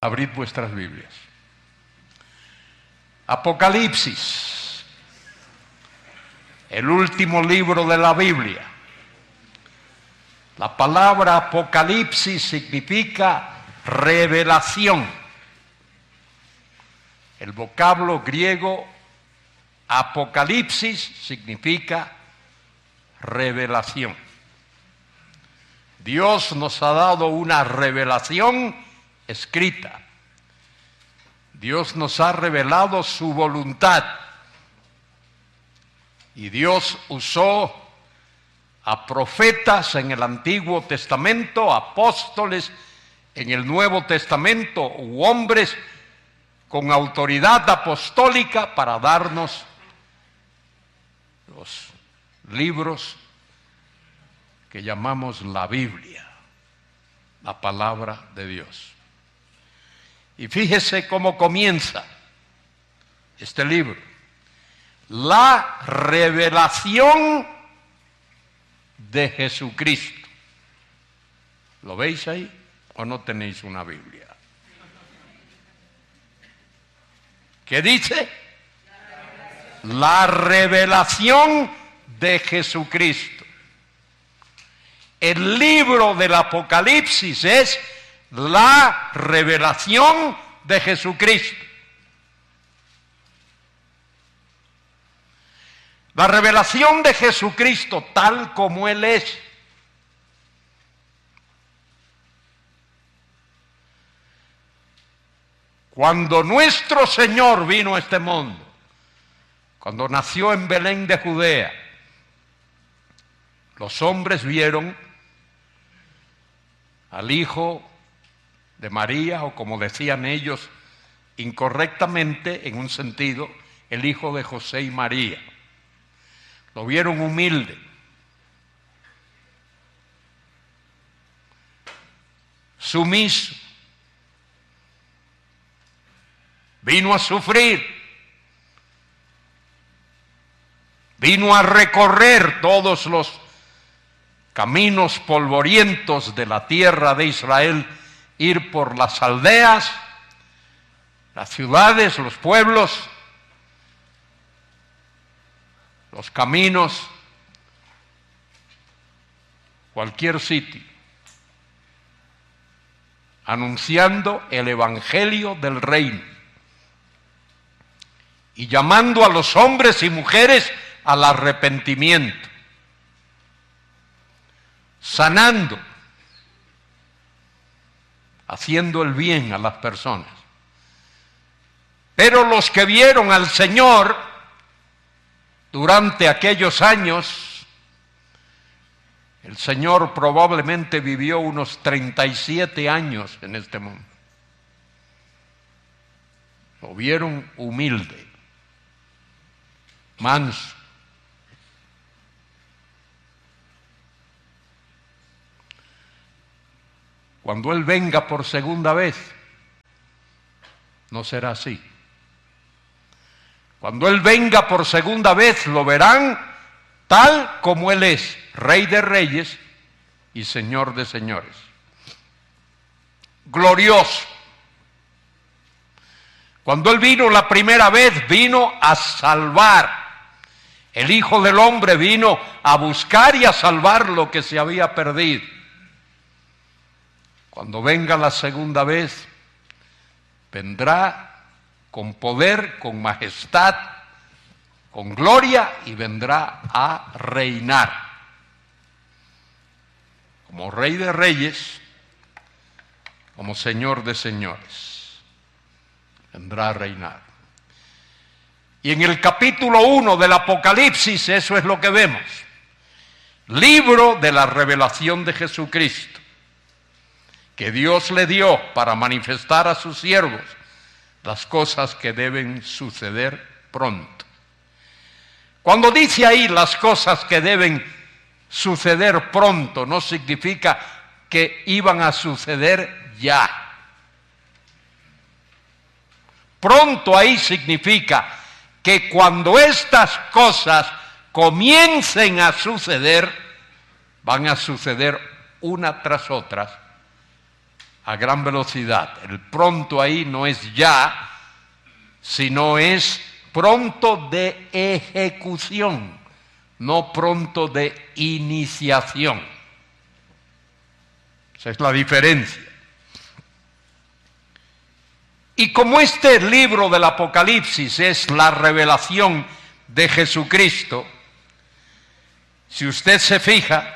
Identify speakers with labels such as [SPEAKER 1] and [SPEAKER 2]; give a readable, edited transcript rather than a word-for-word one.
[SPEAKER 1] Abrid vuestras Biblias. Apocalipsis, el último libro de la Biblia. La palabra Apocalipsis significa revelación. El vocablo griego Apocalipsis significa revelación. Dios nos ha dado una revelación escrita. Dios nos ha revelado su voluntad. Y Dios usó a profetas en el Antiguo Testamento, apóstoles en el Nuevo Testamento, u hombres con autoridad apostólica para darnos los libros que llamamos la Biblia, la palabra de Dios. Y fíjese cómo comienza este libro. La revelación de Jesucristo. ¿Lo veis ahí o no tenéis una Biblia? ¿Qué dice? La revelación de Jesucristo. El libro del Apocalipsis es la revelación de Jesucristo. La revelación de Jesucristo tal como Él es. Cuando nuestro Señor vino a este mundo, cuando nació en Belén de Judea, los hombres vieron al Hijo de María, o como decían ellos incorrectamente, en un sentido, el hijo de José y María. Lo vieron humilde, sumiso, vino a sufrir, vino a recorrer todos los caminos polvorientos de la tierra de Israel, ir por las aldeas, las ciudades, los pueblos, los caminos, cualquier sitio, anunciando el evangelio del reino y llamando a los hombres y mujeres al arrepentimiento, sanando, haciendo el bien a las personas. Pero los que vieron al Señor durante aquellos años, el Señor probablemente vivió unos 37 años en este mundo. Lo vieron humilde, manso. Cuando Él venga por segunda vez, no será así. Cuando Él venga por segunda vez, lo verán tal como Él es, Rey de Reyes y Señor de Señores. Glorioso. Cuando Él vino la primera vez, vino a salvar. El Hijo del Hombre vino a buscar y a salvar lo que se había perdido. Cuando venga la segunda vez, vendrá con poder, con majestad, con gloria, y vendrá a reinar. Como Rey de Reyes, como Señor de Señores, vendrá a reinar. Y en el capítulo 1 del Apocalipsis, eso es lo que vemos. Libro de la revelación de Jesucristo, que Dios le dio para manifestar a sus siervos las cosas que deben suceder pronto. Cuando dice ahí las cosas que deben suceder pronto, no significa que iban a suceder ya. Pronto ahí significa que cuando estas cosas comiencen a suceder, van a suceder una tras otra, a gran velocidad. El pronto ahí no es ya, sino es pronto de ejecución, no pronto de iniciación. Esa es la diferencia. Y como este libro del Apocalipsis es la revelación de Jesucristo, si usted se fija,